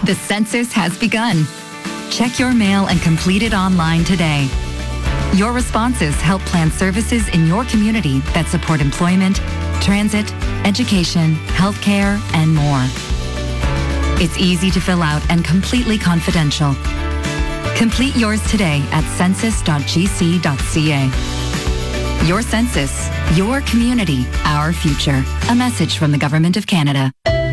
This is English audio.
The census has begun. Check your mail and complete it online today. Your responses help plan services in your community that support employment, transit, education, healthcare, and more. It's easy to fill out and completely confidential. Complete yours today at census.gc.ca. Your census, your community, our future. A message from the Government of Canada.